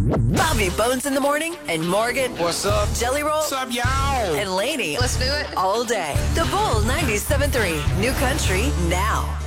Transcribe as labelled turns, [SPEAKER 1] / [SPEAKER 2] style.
[SPEAKER 1] Bobby Bones in the morning and Morgan.
[SPEAKER 2] What's up?
[SPEAKER 1] Jelly Roll.
[SPEAKER 2] What's up, y'all?
[SPEAKER 1] And Lainey.
[SPEAKER 3] Let's do it.
[SPEAKER 1] All day. The Bull 97.3. New Country now.